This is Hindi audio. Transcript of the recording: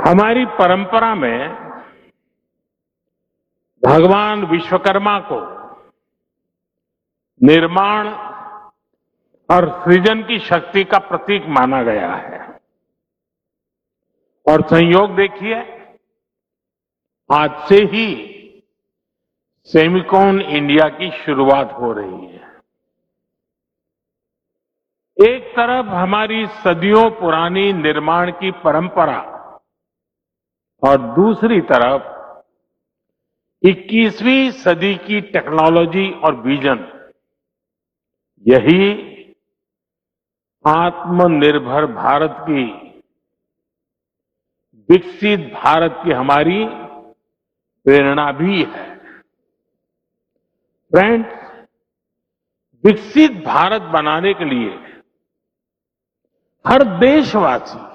हमारी परंपरा में भगवान विश्वकर्मा को निर्माण और सृजन की शक्ति का प्रतीक माना गया है। और संयोग देखिए, आज से ही सेमिकॉन इंडिया की शुरुआत हो रही है। एक तरफ हमारी सदियों पुरानी निर्माण की परंपरा और दूसरी तरफ 21वीं सदी की टेक्नोलॉजी और विजन, यही आत्मनिर्भर भारत की, विकसित भारत की हमारी प्रेरणा भी है। फ्रेंड्स, विकसित भारत बनाने के लिए हर देशवासी